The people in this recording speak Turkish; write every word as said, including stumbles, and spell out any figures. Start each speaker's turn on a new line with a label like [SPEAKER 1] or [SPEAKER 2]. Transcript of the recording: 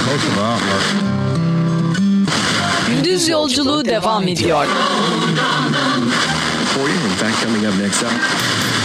[SPEAKER 1] Gündüz yolculuğu devam ediyor.
[SPEAKER 2] For you, in fact, coming up next up.